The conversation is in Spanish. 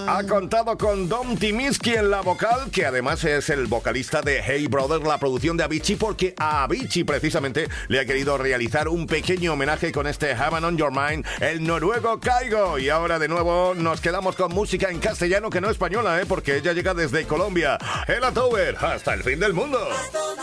Ha contado con Dom Tymiski en la vocal, que además es el vocalista de Hey Brother, la producción de Avicii, porque a Avicii precisamente le ha querido realizar un pequeño homenaje con este Heaven on Your Mind, el noruego Kygo. Y ahora de nuevo nos quedamos con música en castellano que no española, porque ella llega desde Colombia. Ella Tower, hasta el fin del mundo.